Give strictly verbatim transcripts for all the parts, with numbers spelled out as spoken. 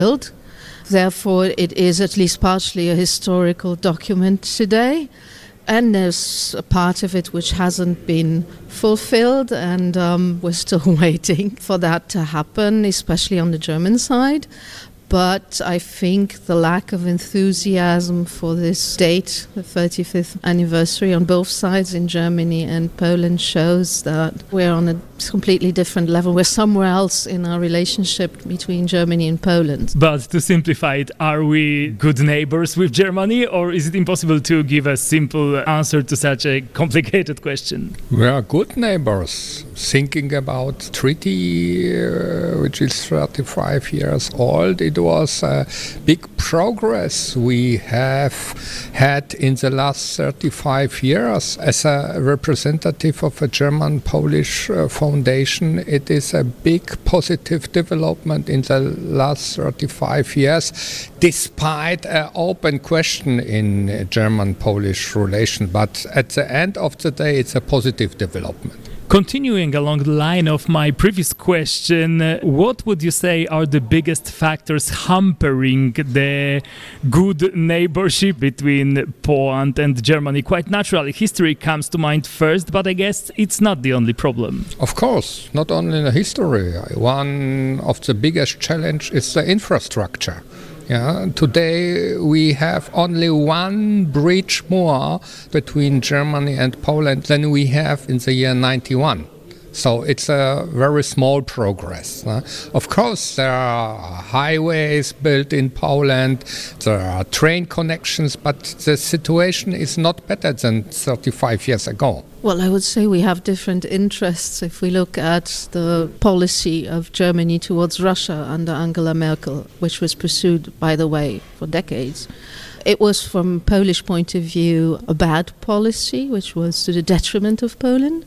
fulfilled. Therefore, it is at least partially a historical document today. And there's a part of it which hasn't been fulfilled, and um, we're still waiting for that to happen, especially on the German side. But I think the lack of enthusiasm for this date, the thirty-fifth anniversary on both sides in Germany and Poland, shows that we're on a completely different level. We're somewhere else in our relationship between Germany and Poland. But to simplify it, are we good neighbors with Germany, or is it impossible to give a simple answer to such a complicated question? We are good neighbors. Thinking about treaty, uh, which is thirty-five years old, it was a big progress we have had in the last thirty-five years. As a representative of a German-Polish uh, foundation, it is a big positive development in the last thirty-five years, despite an open question in German-Polish relations. But at the end of the day, it's a positive development. Continuing along the line of my previous question, uh, what would you say are the biggest factors hampering the good neighborship between Poland and Germany? Quite naturally, history comes to mind first, but I guess it's not the only problem. Of course, not only the history. One of the biggest challenges is the infrastructure. Yeah, today we have only one bridge more between Germany and Poland than we have in the year ninety-one. So it's a very small progress. Uh, of course, there are highways built in Poland, there are train connections, but the situation is not better than thirty-five years ago. Well, I would say we have different interests. If we look at the policy of Germany towards Russia under Angela Merkel, which was pursued, by the way, for decades, it was, from Polish point of view, a bad policy, which was to the detriment of Poland.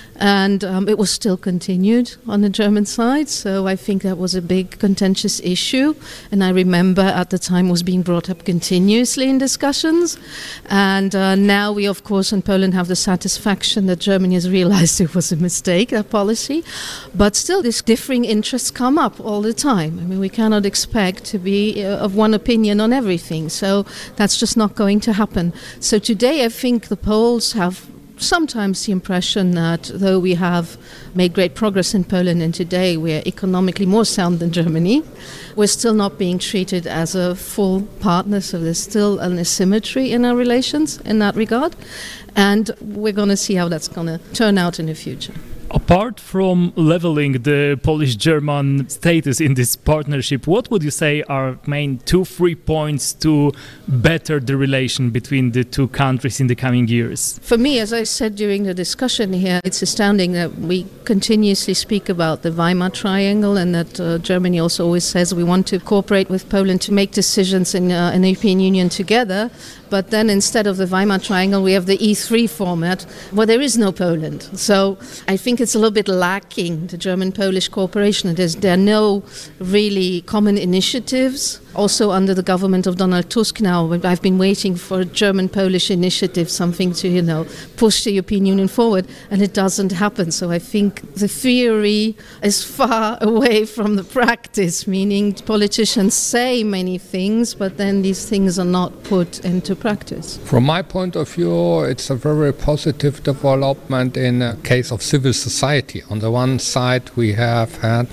And um, it was still continued on the German side, so I think that was a big contentious issue. And I remember at the time was being brought up continuously in discussions. And uh, now we, of course, in Poland have the satisfaction that Germany has realized it was a mistake, that policy. But still, these differing interests come up all the time. I mean, we cannot expect to be uh, of one opinion on everything. So that's just not going to happen. So today, I think the Poles have sometimes the impression that though we have made great progress in Poland and today we're economically more sound than Germany, we're still not being treated as a full partner, so there's still an asymmetry in our relations in that regard, and we're going to see how that's going to turn out in the future. Apart from leveling the Polish-German status in this partnership, what would you say are main two, three points to better the relation between the two countries in the coming years? For me, as I said during the discussion here, it's astounding that we continuously speak about the Weimar Triangle and that uh, Germany also always says we want to cooperate with Poland to make decisions in, uh, in the European Union together. But then instead of the Weimar Triangle, we have the E three format, where there is no Poland. So I think it's a little bit lacking, the German-Polish cooperation. There's, there are no really common initiatives. Also under the government of Donald Tusk now, I've been waiting for a German-Polish initiative, something to, you know, push the European Union forward, and it doesn't happen. So I think the theory is far away from the practice, meaning politicians say many things, but then these things are not put into practice. From my point of view, it's a very positive development in the case of civil society. On the one side, we have had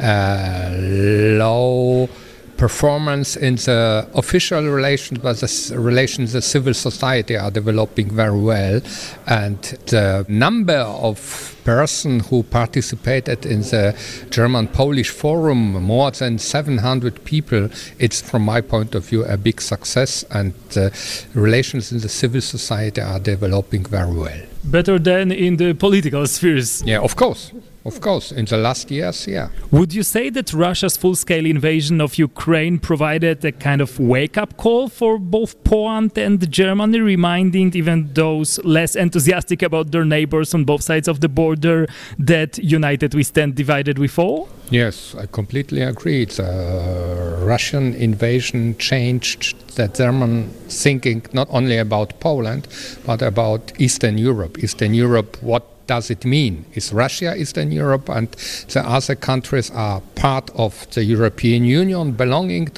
a low performance in the official relations, but the relations the civil society are developing very well, and the number of persons who participated in the German-Polish forum, more than seven hundred people, it's from my point of view a big success, and the relations in the civil society are developing very well. Better than in the political spheres? Yeah, of course. Of course, in the last years, yeah. Would you say that Russia's full-scale invasion of Ukraine provided a kind of wake-up call for both Poland and Germany, reminding even those less enthusiastic about their neighbors on both sides of the border that united we stand, divided we fall? Yes, I completely agree. The Russian invasion changed the German thinking not only about Poland, but about Eastern Europe. Eastern Europe, what does it mean? Is Russia Eastern Europe and the other countries are part of the European Union belonging